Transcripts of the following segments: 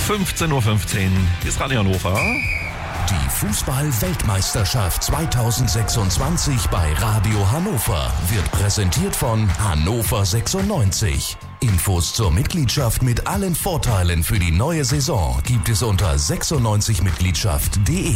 15:15 Uhr ist Radio Hannover. Die Fußball-Weltmeisterschaft 2026 bei Radio Hannover wird präsentiert von Hannover 96. Infos zur Mitgliedschaft mit allen Vorteilen für die neue Saison gibt es unter 96mitgliedschaft.de.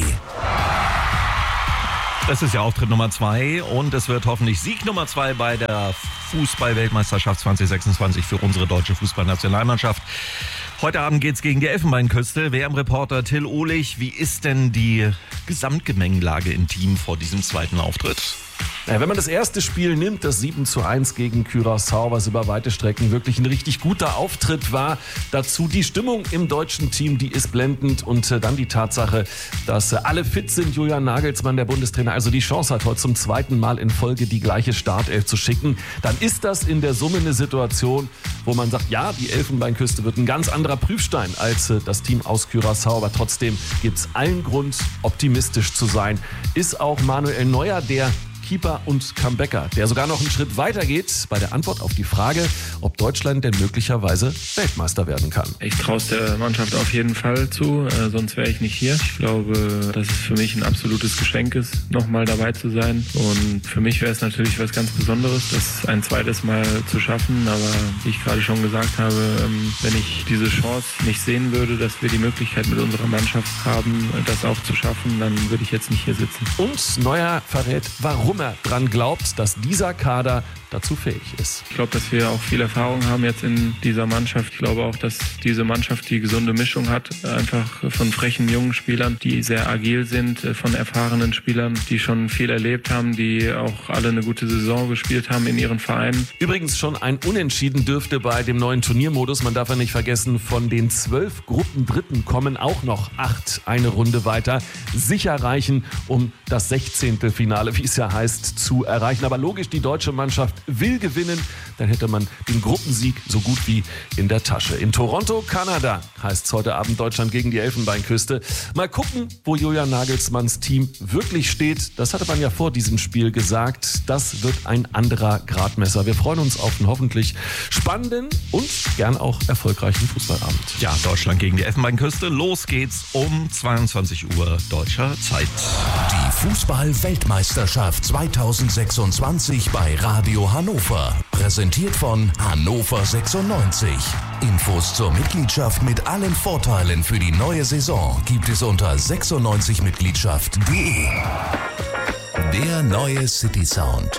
Das ist ja Auftritt Nummer 2 und es wird hoffentlich Sieg Nummer 2 bei der Fußball-Weltmeisterschaft 2026 für unsere deutsche Fußballnationalmannschaft. Heute Abend geht's gegen die Elfenbeinküste. WM-Reporter Till Ohlich, wie ist denn die Gesamtgemengelage im Team vor diesem zweiten Auftritt? Wenn man das erste Spiel nimmt, das 7:1 gegen Curaçao, was über weite Strecken wirklich ein richtig guter Auftritt war, dazu die Stimmung im deutschen Team, die ist blendend und dann die Tatsache, dass alle fit sind. Julian Nagelsmann, der Bundestrainer, also die Chance hat, heute zum zweiten Mal in Folge die gleiche Startelf zu schicken, dann ist das in der Summe eine Situation, wo man sagt, ja, die Elfenbeinküste wird ein ganz anderer Prüfstein als das Team aus Curaçao, aber trotzdem gibt es allen Grund, optimistisch zu sein. Ist auch Manuel Neuer, der Keeper und Comebacker, der sogar noch einen Schritt weiter geht bei der Antwort auf die Frage, ob Deutschland denn möglicherweise Weltmeister werden kann. Ich traue es der Mannschaft auf jeden Fall zu, sonst wäre ich nicht hier. Ich glaube, dass es für mich ein absolutes Geschenk ist, nochmal dabei zu sein. Und für mich wäre es natürlich was ganz Besonderes, das ein zweites Mal zu schaffen. Aber wie ich gerade schon gesagt habe, wenn ich diese Chance nicht sehen würde, dass wir die Möglichkeit mit unserer Mannschaft haben, das auch zu schaffen, dann würde ich jetzt nicht hier sitzen. Und Neuer verrät, warum er dran glaubt, dass dieser Kader dazu fähig ist. Ich glaube, dass wir auch viel Erfahrung haben jetzt in dieser Mannschaft. Ich glaube auch, dass diese Mannschaft die gesunde Mischung hat, einfach von frechen jungen Spielern, die sehr agil sind, von erfahrenen Spielern, die schon viel erlebt haben, die auch alle eine gute Saison gespielt haben in ihren Vereinen. Übrigens schon ein Unentschieden dürfte bei dem neuen Turniermodus. Man darf ja nicht vergessen, von den 12 Gruppendritten kommen auch noch 8 eine Runde weiter. Sicher reichen, um das 16. Finale, wie es ja heißt, zu erreichen. Aber logisch, die deutsche Mannschaft will gewinnen, dann hätte man den Gruppensieg so gut wie in der Tasche. In Toronto, Kanada, heißt es heute Abend Deutschland gegen die Elfenbeinküste. Mal gucken, wo Julian Nagelsmanns Team wirklich steht. Das hatte man ja vor diesem Spiel gesagt. Das wird ein anderer Gradmesser. Wir freuen uns auf einen hoffentlich spannenden und gern auch erfolgreichen Fußballabend. Ja, Deutschland gegen die Elfenbeinküste. Los geht's um 22 Uhr deutscher Zeit. Die Fußball-Weltmeisterschaft 2026 bei Radio Hannover. Präsentiert von Hannover 96. Infos zur Mitgliedschaft mit allen Vorteilen für die neue Saison gibt es unter 96mitgliedschaft.de. Der neue City Sound.